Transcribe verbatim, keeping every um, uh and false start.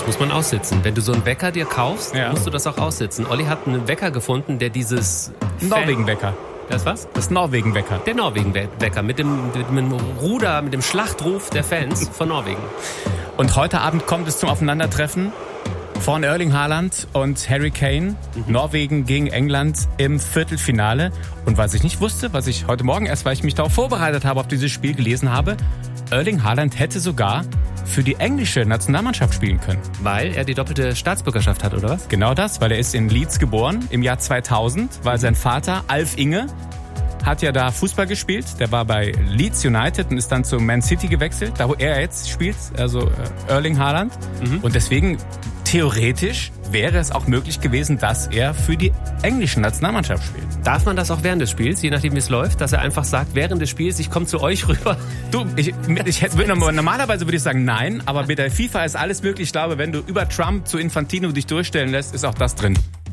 Das muss man aussitzen. Wenn du so einen Wecker dir kaufst, ja. musst du das auch aussitzen. Olli hat einen Wecker gefunden, der dieses... Norwegen-Wecker. Das was? Das Norwegen-Wecker. Der Norwegen-Wecker mit dem, mit dem Ruder, mit dem Schlachtruf der Fans von Norwegen. Und heute Abend kommt es zum Aufeinandertreffen von Erling Haaland und Harry Kane. Mhm. Norwegen gegen England im Viertelfinale. Und was ich nicht wusste, was ich heute Morgen erst, weil ich mich darauf vorbereitet habe, auf dieses Spiel gelesen habe, Erling Haaland hätte sogar für die englische Nationalmannschaft spielen können. Weil er die doppelte Staatsbürgerschaft hat, oder was? Genau das, weil er ist in Leeds geboren im Jahr zweitausend, weil sein Vater Alf Inge hat ja da Fußball gespielt. Der war bei Leeds United und ist dann zu Man City gewechselt, da wo er jetzt spielt, also Erling Haaland. Mhm. Und deswegen theoretisch wäre es auch möglich gewesen, dass er für die englische Nationalmannschaft spielt. Darf man das auch während des Spiels, je nachdem wie es läuft, dass er einfach sagt, während des Spiels, ich komme zu euch rüber? Du, ich, ich hätte, normalerweise würde ich sagen nein, aber mit der FIFA ist alles möglich. Ich glaube, wenn du über Trump zu Infantino dich durchstellen lässt, ist auch das drin.